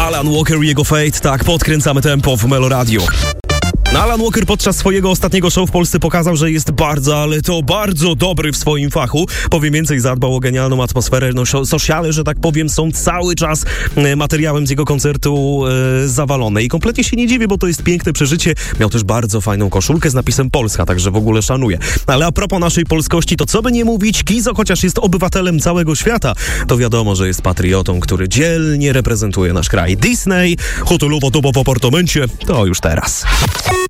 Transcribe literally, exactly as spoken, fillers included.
Alan Walker i jego Fate, tak, podkręcamy tempo w Melo Radio. No, Alan Walker podczas swojego ostatniego show w Polsce pokazał, że jest bardzo, ale to bardzo dobry w swoim fachu. Powiem więcej, zadbał o genialną atmosferę. No, sociale, że tak powiem, są cały czas e, materiałem z jego koncertu e, zawalone. I kompletnie się nie dziwię, bo to jest piękne przeżycie. Miał też bardzo fajną koszulkę z napisem Polska, także w ogóle szanuję. Ale a propos naszej polskości, to co by nie mówić, Kizo, chociaż jest obywatelem całego świata, to wiadomo, że jest patriotą, który dzielnie reprezentuje nasz kraj. Disney, hotelowo-dobo w apartamencie, to już teraz.